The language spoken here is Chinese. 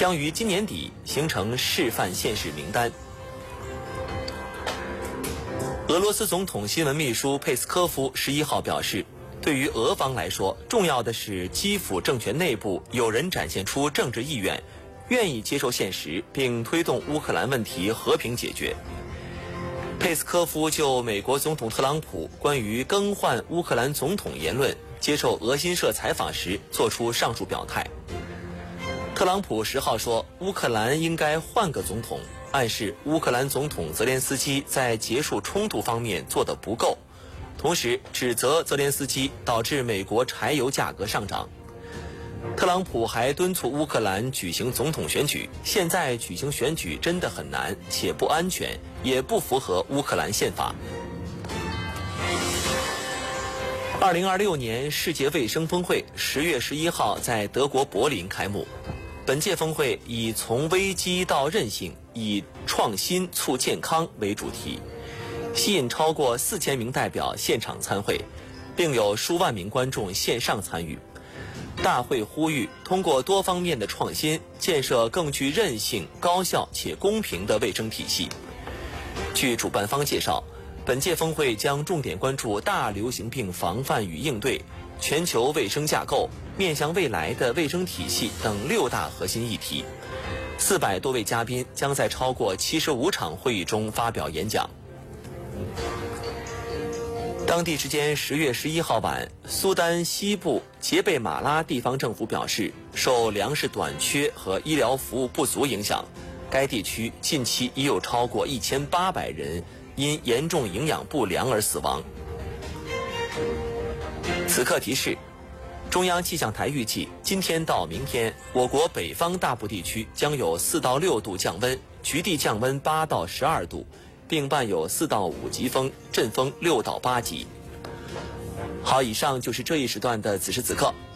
将于今年底形成示范县市名单。俄罗斯总统新闻秘书佩斯科夫11号表示，对于俄方来说，重要的是基辅政权内部有人展现出政治意愿，愿意接受现实，并推动乌克兰问题和平解决。佩斯科夫就美国总统特朗普关于更换乌克兰总统言论接受俄新社采访时作出上述表态。特朗普10号说，乌克兰应该换个总统，暗示乌克兰总统泽连斯基在结束冲突方面做得不够，同时指责泽连斯基导致美国柴油价格上涨。特朗普还敦促乌克兰举行总统选举，现在举行选举真的很难，且不安全，也不符合乌克兰宪法。2026年世界卫生峰会10月11号在德国柏林开幕。本届峰会以从危机到韧性，以创新促健康为主题，吸引超过4000名代表现场参会，并有数万名观众线上参与。大会呼吁通过多方面的创新，建设更具韧性、高效且公平的卫生体系。据主办方介绍，本届峰会将重点关注大流行病防范与应对、全球卫生架构、面向未来的卫生体系等6大核心议题。400多位嘉宾将在超过75场会议中发表演讲。当地时间10月11号晚，苏丹西部杰贝马拉地方政府表示，受粮食短缺和医疗服务不足影响，该地区近期已有超过1800人因严重营养不良而死亡。此刻提示，中央气象台预计，今天到明天，我国北方大部地区将有4到6度降温，局地降温8到12度，并伴有4到5级风，阵风6到8级。好，以上就是这一时段的此时此刻。